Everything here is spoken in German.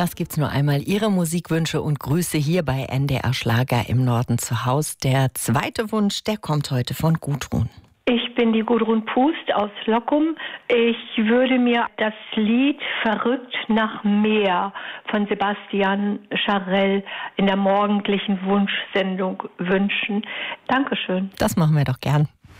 Das gibt's nur einmal. Ihre Musikwünsche und Grüße hier bei NDR Schlager im Norden zu Haus. Der zweite Wunsch, der kommt heute von Gudrun. Ich bin die Gudrun Pust aus Lockum. Ich würde mir das Lied Verrückt nach Meer von Sebastian Scharell in der morgendlichen Wunschsendung wünschen. Dankeschön. Das machen wir doch gern.